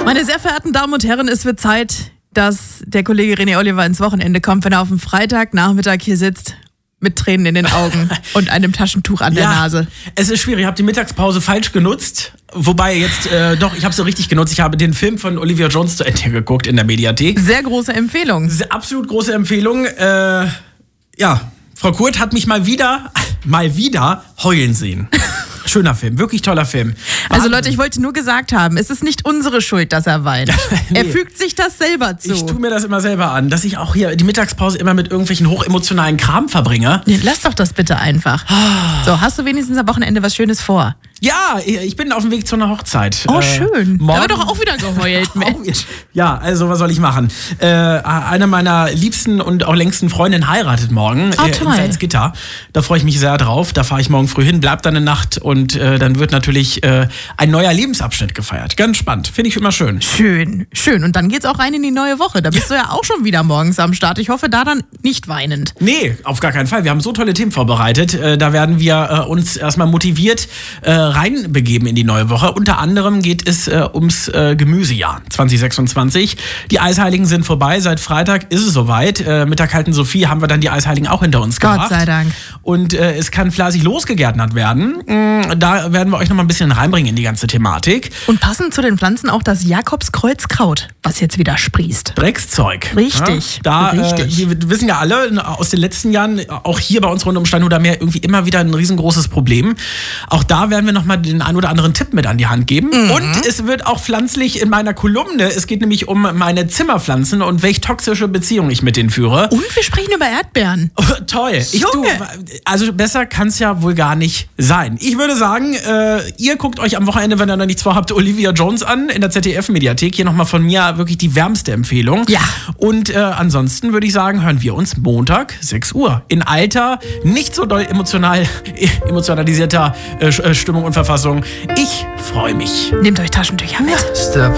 Meine sehr verehrten Damen und Herren, es wird Zeit, dass der Kollege René Oliver ins Wochenende kommt, wenn er auf dem Freitagnachmittag hier sitzt. Mit Tränen in den Augen und einem Taschentuch an der Nase. Es ist schwierig. Ich habe die Mittagspause falsch genutzt. Wobei jetzt, ich habe sie richtig genutzt. Ich habe den Film von Olivia Jones zu Ende geguckt in der Mediathek. Sehr große Empfehlung. Absolut große Empfehlung. Frau Kurt hat mich mal wieder heulen sehen. Schöner Film, wirklich toller Film. Also Leute, ich wollte nur gesagt haben, es ist nicht unsere Schuld, dass er weint. Nee. Er fügt sich das selber zu. Ich tue mir das immer selber an, dass ich auch hier die Mittagspause immer mit irgendwelchen hochemotionalen Kram verbringe. Nee, lass doch das bitte einfach. So, hast du wenigstens am Wochenende was Schönes vor? Ja, ich bin auf dem Weg zu einer Hochzeit. Oh, schön. Morgen. Da wird doch auch wieder geheult, Mensch. Ja, also was soll ich machen? Eine meiner liebsten und auch längsten Freundinnen heiratet morgen in Salzgitter. Da freue ich mich sehr drauf. Da fahre ich morgen früh hin, bleib dann eine Nacht und dann wird natürlich ein neuer Lebensabschnitt gefeiert. Ganz spannend. Finde ich immer schön. Schön, schön. Und dann geht's auch rein in die neue Woche. Da bist du ja auch schon wieder morgens am Start. Ich hoffe, da dann nicht weinend. Nee, auf gar keinen Fall. Wir haben so tolle Themen vorbereitet. Da werden wir uns erstmal motiviert reinbegeben in die neue Woche. Unter anderem geht es ums Gemüsejahr 2026. Die Eisheiligen sind vorbei. Seit Freitag ist es soweit. Mit der kalten Sophie haben wir dann die Eisheiligen auch hinter uns gebracht. Gott sei Dank. Und es kann fleißig losgegärtnert werden. Da werden wir euch noch mal ein bisschen reinbringen in die ganze Thematik. Und passend zu den Pflanzen auch das Jakobskreuzkraut, was jetzt wieder sprießt. Dreckszeug. Richtig. Ja, richtig. Wir wissen ja alle aus den letzten Jahren, auch hier bei uns rund um Steinhuder Meer, irgendwie immer wieder ein riesengroßes Problem. Auch da werden wir noch mal den ein oder anderen Tipp mit an die Hand geben. Mhm. Und es wird auch pflanzlich in meiner Kolumne. Es geht nämlich um meine Zimmerpflanzen und welche toxische Beziehung ich mit denen führe. Und wir sprechen über Erdbeeren. Oh, toll. Also besser kann es ja wohl gar nicht sein. Ich würde sagen, ihr guckt euch am Wochenende, wenn ihr noch nichts vorhabt, Olivia Jones an in der ZDF-Mediathek. Hier nochmal von mir wirklich die wärmste Empfehlung. Ja. Und ansonsten würde ich sagen, hören wir uns Montag, 6 Uhr. In alter, nicht so doll emotionalisierter Stimmung und Verfassung. Ich freue mich. Nehmt euch Taschentücher mit. Step